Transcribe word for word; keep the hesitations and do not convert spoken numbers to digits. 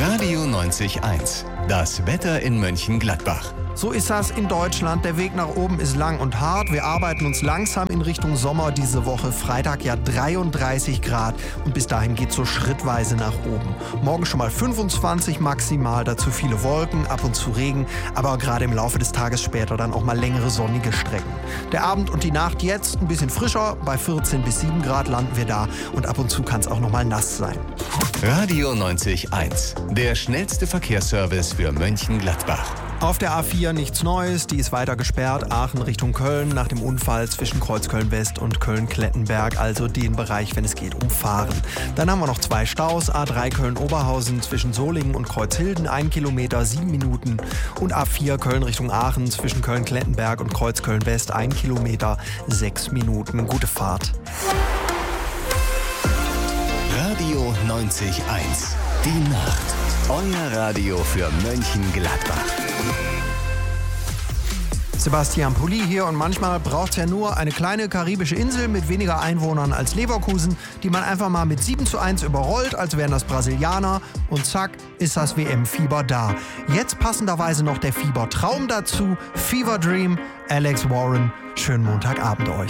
Radio neunzig eins. Das Wetter in Mönchengladbach. So ist das in Deutschland. Der Weg nach oben ist lang und hart. Wir arbeiten uns langsam in Richtung Sommer diese Woche. Freitag ja dreiunddreißig Grad und bis dahin geht es so schrittweise nach oben. Morgen schon mal fünfundzwanzig maximal, dazu viele Wolken, ab und zu Regen, aber gerade im Laufe des Tages später dann auch mal längere sonnige Strecken. Der Abend und die Nacht jetzt ein bisschen frischer, bei vierzehn bis sieben Grad landen wir da und ab und zu kann es auch noch mal nass sein. Radio neunzig eins, der schnellste Verkehrsservice für Mönchengladbach. Auf der A vier nichts Neues, die ist weiter gesperrt, Aachen Richtung Köln nach dem Unfall zwischen Kreuzköln-West und Köln-Klettenberg, also den Bereich, wenn es geht, umfahren. Dann haben wir noch zwei Staus, A drei Köln-Oberhausen zwischen Solingen und Kreuzhilden, ein Kilometer, sieben Minuten und A vier Köln Richtung Aachen zwischen Köln-Klettenberg und Kreuzköln-West, ein Kilometer, sechs Minuten. Gute Fahrt. Radio neunzig eins, die Nacht. Euer Radio für Mönchengladbach. Sebastian Pulli hier und manchmal braucht es ja nur eine kleine karibische Insel mit weniger Einwohnern als Leverkusen, die man einfach mal mit sieben zu eins überrollt, als wären das Brasilianer und zack, ist das W M-Fieber da. Jetzt passenderweise noch der Fiebertraum dazu, Fever Dream, Alex Warren. Schönen Montagabend euch.